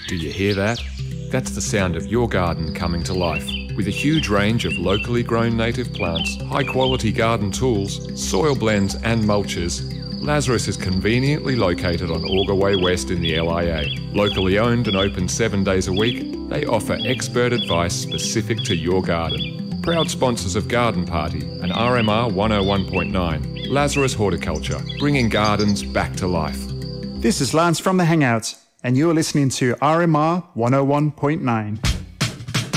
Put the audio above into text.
Do you hear that? That's the sound of your garden coming to life. With a huge range of locally grown native plants, high-quality garden tools, soil blends and mulches, Lazarus is conveniently located on Auger Way West in the LIA. Locally owned and open 7 days a week, they offer expert advice specific to your garden. Proud sponsors of Garden Party and RMR 101.9. Lazarus Horticulture, bringing gardens back to life. This is Lance from The Hangout, and you're listening to RMR 101.9.